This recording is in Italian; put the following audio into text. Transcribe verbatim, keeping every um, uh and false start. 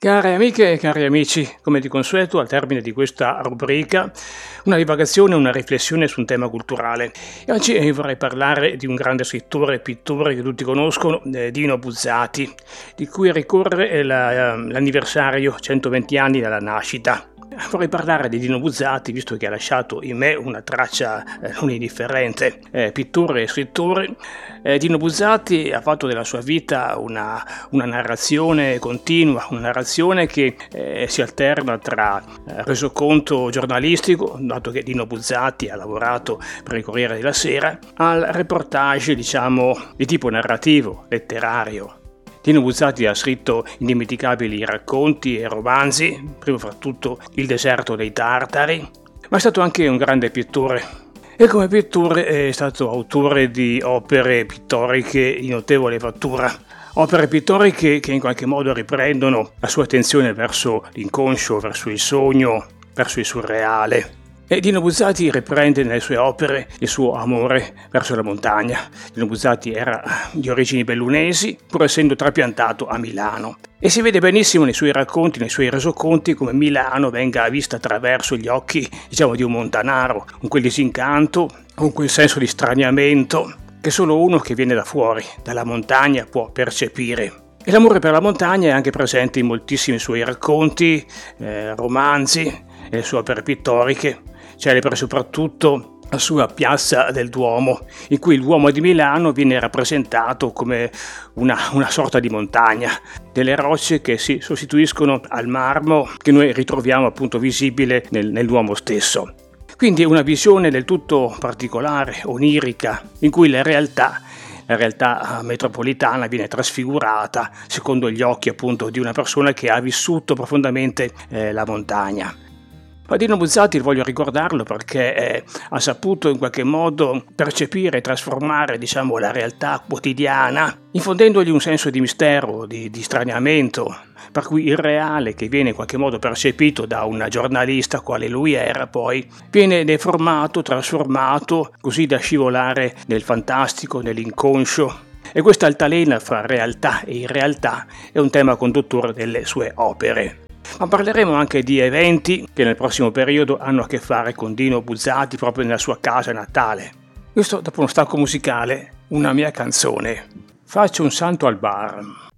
Care amiche e cari amici, come di consueto al termine di questa rubrica, una divagazione, una riflessione su un tema culturale. E oggi eh, vorrei parlare di un grande scrittore e pittore che tutti conoscono, eh, Dino Buzzati, di cui ricorre eh, la, eh, l'anniversario centoventi anni dalla nascita. Vorrei parlare di Dino Buzzati, visto che ha lasciato in me una traccia eh, non indifferente. Eh, pittore e scrittore, eh, Dino Buzzati ha fatto della sua vita una, una narrazione continua, una narrazione che eh, si alterna tra eh, resoconto giornalistico, dato che Dino Buzzati ha lavorato per il Corriere della Sera, al reportage, diciamo, di tipo narrativo, letterario. Dino Buzzati ha scritto indimenticabili racconti e romanzi, prima fra tutto Il deserto dei Tartari, ma è stato anche un grande pittore. E come pittore è stato autore di opere pittoriche di notevole fattura, opere pittoriche che in qualche modo riprendono la sua attenzione verso l'inconscio, verso il sogno, verso il surreale. E Dino Buzzati riprende nelle sue opere il suo amore verso la montagna. Dino Buzzati era di origini bellunesi, pur essendo trapiantato a Milano. E si vede benissimo nei suoi racconti, nei suoi resoconti, come Milano venga vista attraverso gli occhi, diciamo, di un montanaro, con quel disincanto, con quel senso di straniamento che solo uno che viene da fuori, dalla montagna, può percepire. E l'amore per la montagna è anche presente in moltissimi suoi racconti, eh, romanzi e le sue opere pittoriche. Celebre soprattutto la sua Piazza del Duomo, in cui il Duomo di Milano viene rappresentato come una, una sorta di montagna, delle rocce che si sostituiscono al marmo che noi ritroviamo appunto visibile nel, nel Duomo stesso. Quindi è una visione del tutto particolare, onirica, in cui la realtà La realtà metropolitana viene trasfigurata secondo gli occhi appunto di una persona che ha vissuto profondamente eh, la montagna. Ma Dino Buzzati voglio ricordarlo perché eh, ha saputo in qualche modo percepire e trasformare, diciamo, la realtà quotidiana, infondendogli un senso di mistero, di, di straniamento, per cui il reale, che viene in qualche modo percepito da un giornalista quale lui era, poi viene deformato, trasformato, così da scivolare nel fantastico, nell'inconscio. E questa altalena fra realtà e irrealtà è un tema conduttore delle sue opere. Ma parleremo anche di eventi che nel prossimo periodo hanno a che fare con Dino Buzzati proprio nella sua casa natale. Questo dopo uno stacco musicale, una mia canzone. Faccio un salto al bar.